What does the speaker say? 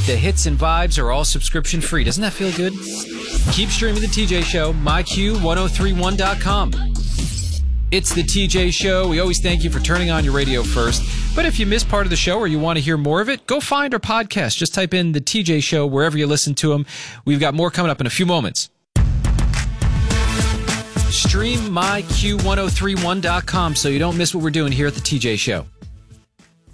The hits and vibes are all subscription free. Doesn't that feel good? Keep streaming The TJ Show, myq1031.com. It's The TJ Show. We always thank you for turning on your radio first. But if you missed part of the show or you want to hear more of it, go find our podcast. Just type in The TJ Show wherever you listen to them. We've got more coming up in a few moments. Stream myq1031.com so you don't miss what we're doing here at The TJ Show.